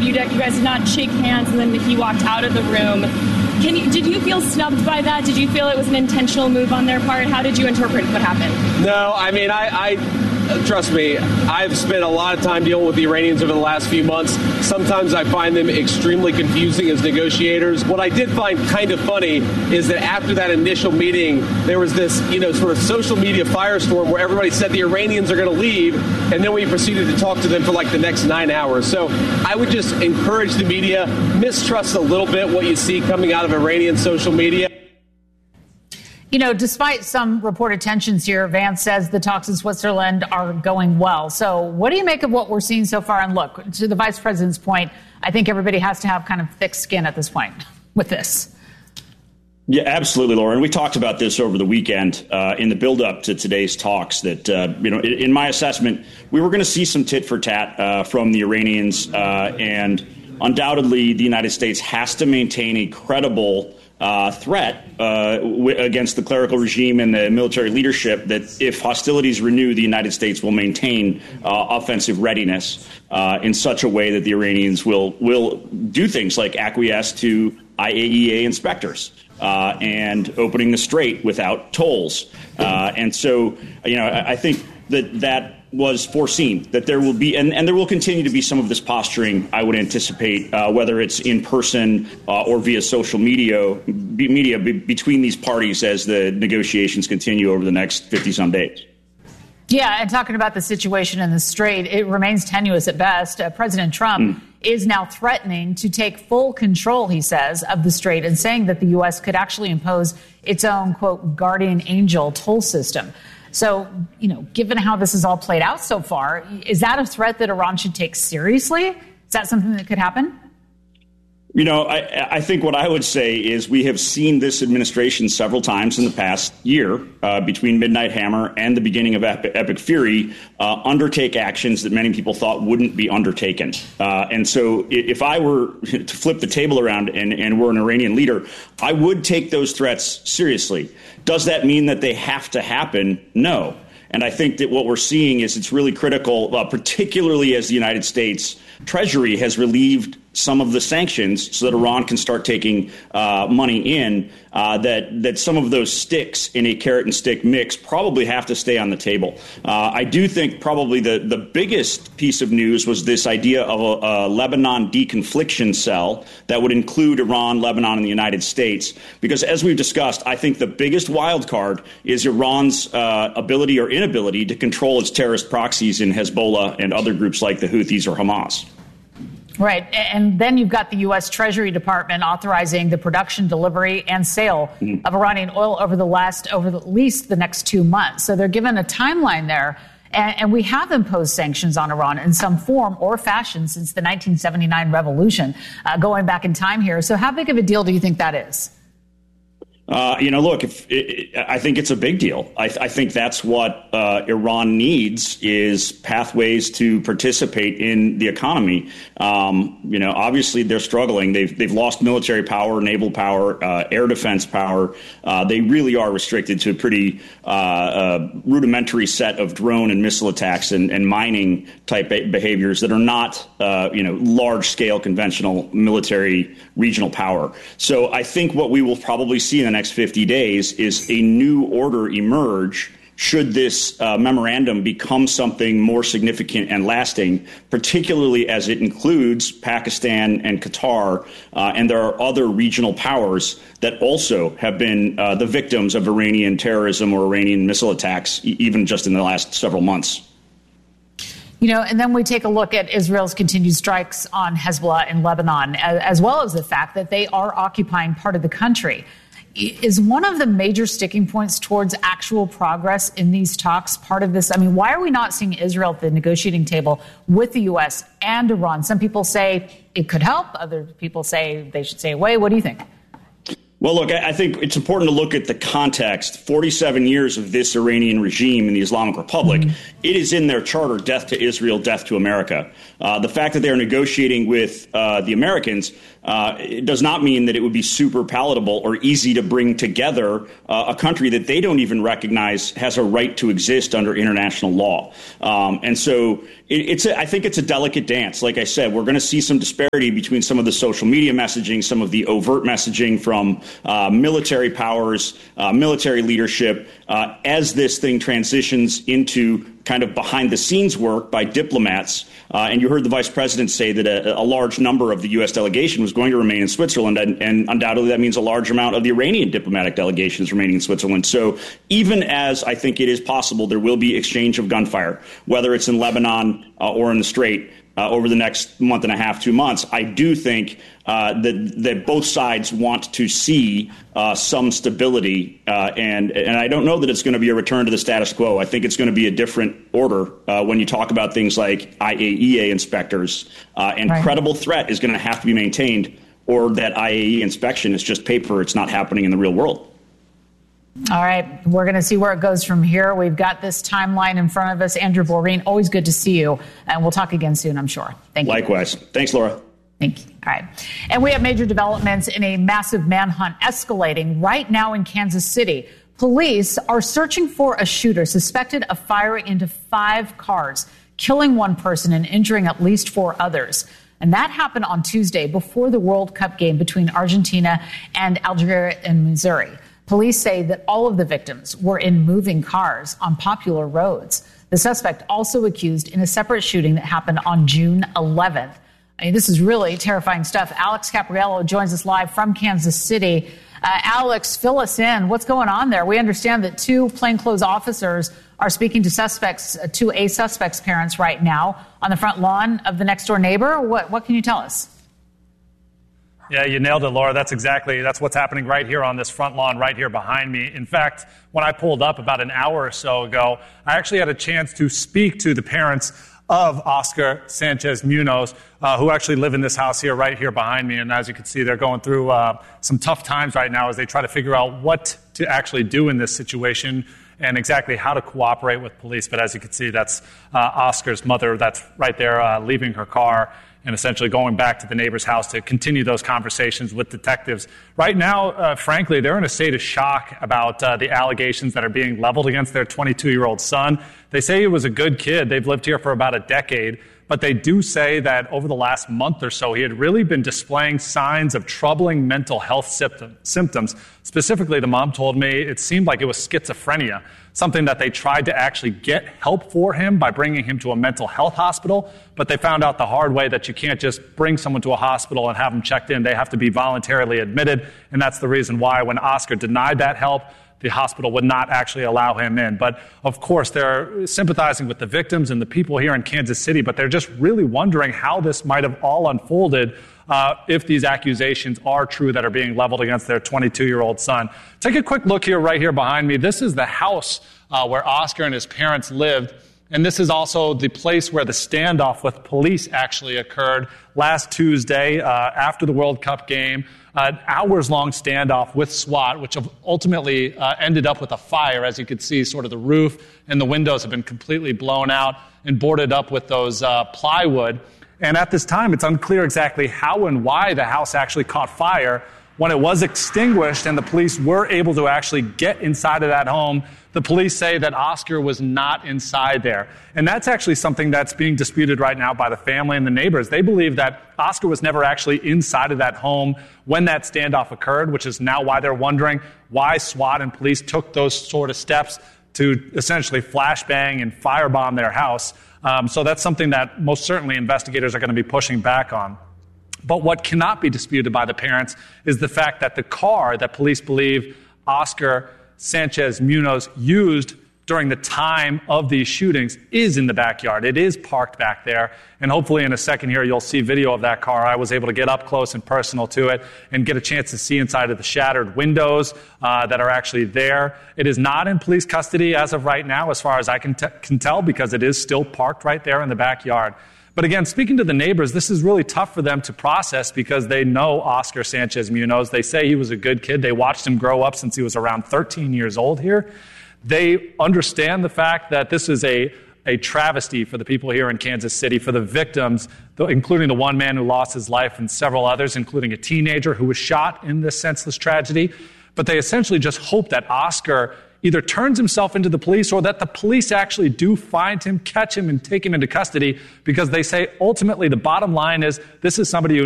you guys did not shake hands, and then he walked out of the room. Did you feel snubbed by that? Did you feel it was an intentional move on their part? How did you interpret what happened? No, I mean, I trust me, I've spent a lot of time dealing with the Iranians over the last few months. Sometimes I find them extremely confusing as negotiators. What I did find kind of funny is that after that initial meeting, there was this, sort of social media firestorm where everybody said the Iranians are going to leave, and then we proceeded to talk to them for like the next 9 hours. So I would just encourage the media, mistrust a little bit what you see coming out of Iranian social media. Despite some reported tensions here, Vance says the talks in Switzerland are going well. So what do you make of what we're seeing so far? And look, to the vice president's point, I think everybody has to have kind of thick skin at this point with this. Yeah, absolutely, Laura. And we talked about this over the weekend in the buildup to today's talks that, in my assessment, we were going to see some tit for tat from the Iranians. And undoubtedly, the United States has to maintain a credible threat against the clerical regime and the military leadership that if hostilities renew, the United States will maintain offensive readiness in such a way that the Iranians will do things like acquiesce to IAEA inspectors and opening the strait without tolls. And so, I think that was foreseen, that there will be, and there will continue to be some of this posturing, I would anticipate, whether it's in person or via social media between these parties as the negotiations continue over the next 50-some days. Yeah, and talking about the situation in the Strait, it remains tenuous at best. President Trump is now threatening to take full control, he says, of the Strait and saying that the U.S. could actually impose its own, quote, guardian angel toll system. So, given how this has all played out so far, is that a threat that Iran should take seriously? Is that something that could happen? I think what I would say is we have seen this administration several times in the past year between Midnight Hammer and the beginning of Epic Fury undertake actions that many people thought wouldn't be undertaken. And so if I were to flip the table around and were an Iranian leader, I would take those threats seriously. Does that mean that they have to happen? No. And I think that what we're seeing is it's really critical, particularly as the United States Treasury has relieved some of the sanctions so that Iran can start taking money in, that some of those sticks in a carrot and stick mix probably have to stay on the table. I do think probably the biggest piece of news was this idea of a Lebanon deconfliction cell that would include Iran, Lebanon, and the United States. Because as we've discussed, I think the biggest wild card is Iran's ability or inability to control its terrorist proxies in Hezbollah and other groups like the Houthis or Hamas. Right. And then you've got the U.S. Treasury Department authorizing the production, delivery, and sale of Iranian oil over at least the next 2 months. So they're given a timeline there. And we have imposed sanctions on Iran in some form or fashion since the 1979 revolution, going back in time here. So how big of a deal do you think that is? Look, I think it's a big deal. I think that's what Iran needs is pathways to participate in the economy. Obviously they're struggling. They've lost military power, naval power, air defense power. They really are restricted to a pretty rudimentary set of drone and missile attacks and mining type behaviors that are not, large scale conventional military regional power. So I think what we will probably see in the next 50 days is a new order emerge should this memorandum become something more significant and lasting, particularly as it includes Pakistan and Qatar, and there are other regional powers that also have been the victims of Iranian terrorism or Iranian missile attacks, even just in the last several months. And then we take a look at Israel's continued strikes on Hezbollah in Lebanon, as well as the fact that they are occupying part of the country. Is one of the major sticking points towards actual progress in these talks part of this? I mean, why are we not seeing Israel at the negotiating table with the U.S. and Iran? Some people say it could help. Other people say they should stay away. What do you think? Well, look, I think it's important to look at the context. 47 years of this Iranian regime in the Islamic Republic, it is in their charter, death to Israel, death to America. The fact that they're negotiating with the Americans it does not mean that it would be super palatable or easy to bring together a country that they don't even recognize has a right to exist under international law. And so I think it's a delicate dance. Like I said, we're going to see some disparity between some of the social media messaging, some of the overt messaging from military powers, military leadership, as this thing transitions into kind of behind-the-scenes work by diplomats. And you heard the vice president say that a large number of the U.S. delegation was going to remain in Switzerland, and undoubtedly that means a large amount of the Iranian diplomatic delegation is remaining in Switzerland. So even as I think it is possible there will be exchange of gunfire, whether it's in Lebanon or in the Strait, over the next month and a half, 2 months, I do think that both sides want to see some stability. And I don't know that it's going to be a return to the status quo. I think it's going to be a different order when you talk about things like IAEA inspectors. And right. Credible threat is going to have to be maintained, or that IAEA inspection is just paper. It's not happening in the real world. All right. We're going to see where it goes from here. We've got this timeline in front of us. Andrew Boreen, always good to see you. And we'll talk again soon, I'm sure. Thank you. Likewise. Thanks, Laura. Thank you. All right. And we have major developments in a massive manhunt escalating right now in Kansas City. Police are searching for a shooter suspected of firing into 5 cars, killing 1 person and injuring at least 4 others. And that happened on Tuesday before the World Cup game between Argentina and Algeria in Missouri. Police say that all of the victims were in moving cars on popular roads. The suspect also accused in a separate shooting that happened on June 11th. I mean, this is really terrifying stuff. Alex Capriello joins us live from Kansas City. Alex, fill us in. What's going on there? We understand that 2 plainclothes officers are speaking to a suspect's parents right now on the front lawn of the next door neighbor. What can you tell us? Yeah, you nailed it, Laura. That's what's happening right here on this front lawn right here behind me. In fact, when I pulled up about an hour or so ago, I actually had a chance to speak to the parents of Oscar Sanchez Munoz, who actually live in this house here, right here behind me. And as you can see, they're going through some tough times right now as they try to figure out what to actually do in this situation and exactly how to cooperate with police. But as you can see, that's Oscar's mother that's right there leaving her car and essentially going back to the neighbor's house to continue those conversations with detectives. Right now, frankly, they're in a state of shock about the allegations that are being leveled against their 22-year-old son. They say he was a good kid. They've lived here for about a decade. But they do say that over the last month or so, he had really been displaying signs of troubling mental health symptoms. Specifically, the mom told me it seemed like it was schizophrenia, something that they tried to actually get help for him by bringing him to a mental health hospital. But they found out the hard way that you can't just bring someone to a hospital and have them checked in. They have to be voluntarily admitted. And that's the reason why when Oscar denied that help, the hospital would not actually allow him in. But of course, they're sympathizing with the victims and the people here in Kansas City, but they're just really wondering how this might have all unfolded if these accusations are true that are being leveled against their 22-year-old son. Take a quick look here, right here behind me. This is the house where Oscar and his parents lived. And this is also the place where the standoff with police actually occurred last Tuesday after the World Cup game. An hours-long standoff with SWAT, which ultimately ended up with a fire. As you can see, sort of the roof and the windows have been completely blown out and boarded up with those plywood. And at this time, it's unclear exactly how and why the house actually caught fire. When it was extinguished and the police were able to actually get inside of that home, the police say that Oscar was not inside there. And that's actually something that's being disputed right now by the family and the neighbors. They believe that Oscar was never actually inside of that home when that standoff occurred, which is now why they're wondering why SWAT and police took those sort of steps to essentially flashbang and firebomb their house. So that's something that most certainly investigators are going to be pushing back on. But what cannot be disputed by the parents is the fact that the car that police believe Oscar Sanchez Munoz used during the time of these shootings is in the backyard. It is parked back there. And hopefully in a second here, you'll see video of that car. I was able to get up close and personal to it and get a chance to see inside of the shattered windows that are actually there. It is not in police custody as of right now, as far as I can tell, because it is still parked right there in the backyard. But again, speaking to the neighbors, this is really tough for them to process because they know Oscar Sanchez Munoz. They say he was a good kid. They watched him grow up since he was around 13 years old here. They understand the fact that this is a travesty for the people here in Kansas City, for the victims, including the one man who lost his life and several others, including a teenager who was shot in this senseless tragedy. But they essentially just hope that Oscar either turns himself into the police or that the police actually do find him, catch him, and take him into custody, because they say ultimately the bottom line is this is somebody who